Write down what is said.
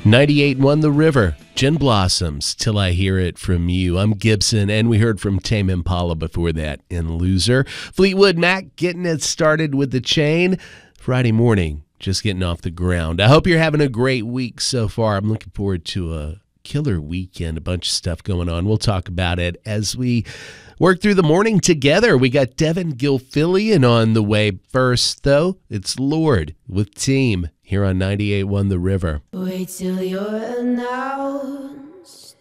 98.1 The River, Gin Blossoms, Till I Hear It From You. I'm Gibson, and we heard from Tame Impala before that in Loser. Fleetwood Mac getting it started with The Chain. Friday morning, just getting off the ground. I hope you're having a great week so far. I'm looking forward to a killer weekend, a bunch of stuff going on. We'll talk about it as we work through the morning together. We got Devin Gilfillian on the way. First, though, it's Lorde with Team here on 98.1 The River. Wait till you're announced